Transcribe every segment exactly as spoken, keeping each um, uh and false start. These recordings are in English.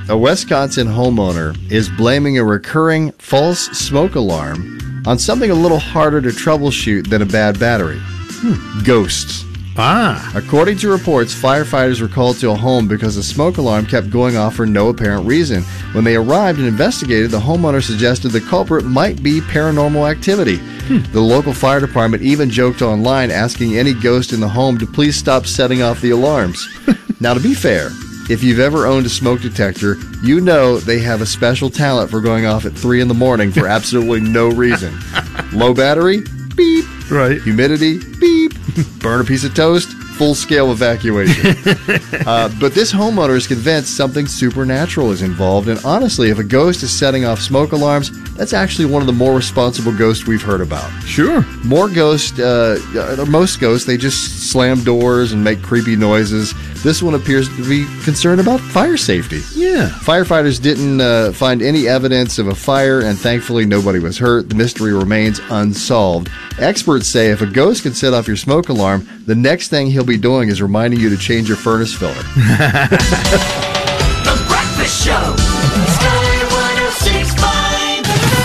A Wisconsin homeowner is blaming a recurring false smoke alarm on something a little harder to troubleshoot than a bad battery. Hmm. Ghosts. Ah. According to reports, firefighters were called to a home because the smoke alarm kept going off for no apparent reason. When they arrived and investigated, the homeowner suggested the culprit might be paranormal activity. Hmm. The local fire department even joked online, asking any ghost in the home to please stop setting off the alarms. Now, to be fair, if you've ever owned a smoke detector, you know they have a special talent for going off at three in the morning for absolutely no reason. Low battery? Beep. Right. Humidity? Beep. Burn a piece of toast? Full-scale evacuation. uh, but this homeowner is convinced something supernatural is involved, and honestly, if a ghost is setting off smoke alarms, that's actually one of the more responsible ghosts we've heard about. Sure. More ghosts, uh, most ghosts, they just slam doors and make creepy noises. This one appears to be concerned about fire safety. Yeah. Firefighters didn't uh, find any evidence of a fire, and thankfully nobody was hurt. The mystery remains unsolved. Experts say if a ghost can set off your smoke alarm, the next thing he'll be doing is reminding you to change your furnace filter. The Breakfast Show. Sky one oh six point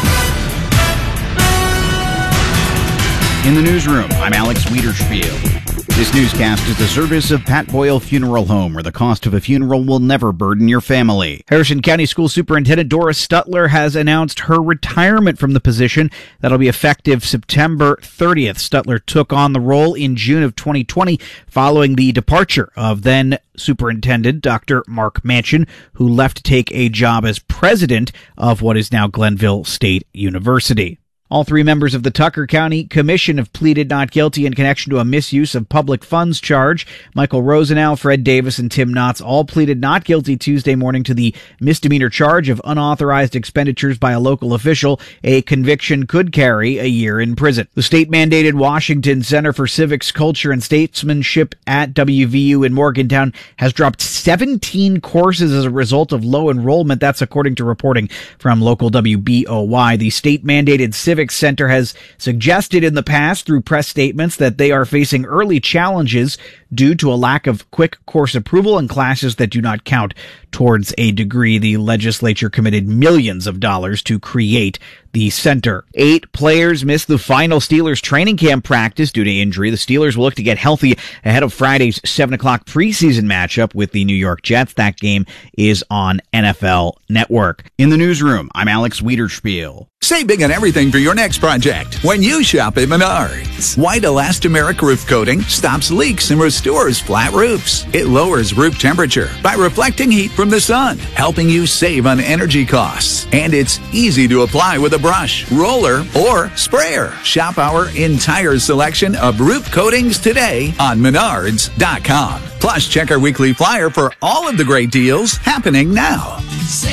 five. In the newsroom, I'm Alex Wiederspiel. This newscast is the service of Pat Boyle Funeral Home, where the cost of a funeral will never burden your family. Harrison County School Superintendent Doris Stutler has announced her retirement from the position. That'll be effective September thirtieth. Stutler took on the role in June of twenty twenty following the departure of then Superintendent Doctor Mark Manchin, who left to take a job as president of what is now Glenville State University. All three members of the Tucker County Commission have pleaded not guilty in connection to a misuse of public funds charge. Michael Rosenau, Fred Davis, and Tim Knotts all pleaded not guilty Tuesday morning to the misdemeanor charge of unauthorized expenditures by a local official. A conviction could carry a year in prison. The state-mandated Washington Center for Civics, Culture, and Statesmanship at W V U in Morgantown has dropped seventeen courses as a result of low enrollment. That's according to reporting from local W B O Y. The state-mandated Civics Center has suggested in the past through press statements that they are facing early challenges due to a lack of quick course approval and classes that do not count towards a degree. The legislature committed millions of dollars to create the center. Eight players missed the final Steelers training camp practice due to injury. The Steelers will look to get healthy ahead of Friday's seven o'clock preseason matchup with the New York Jets. That game is on N F L Network. In the newsroom, I'm Alex Wiederspiel. Save big on everything for your next project when you shop at Menards. White elastomeric roof coating stops leaks and restores flat roofs. It lowers roof temperature by reflecting heat from the sun, helping you save on energy costs. And it's easy to apply with a brush, roller, or sprayer. Shop our entire selection of roof coatings today on Menards dot com. Plus, check our weekly flyer for all of the great deals happening now.